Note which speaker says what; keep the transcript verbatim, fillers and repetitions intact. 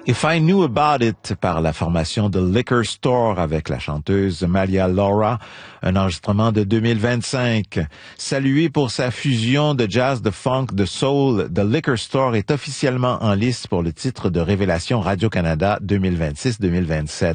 Speaker 1: If I Knew About It par la formation The Liquor Store avec la chanteuse Malia Laura, un enregistrement de deux mille vingt-cinq. Salué pour sa fusion de jazz, de funk, de soul, The Liquor Store est officiellement en liste pour le titre de Révélation Radio-Canada deux mille vingt-six deux mille vingt-sept.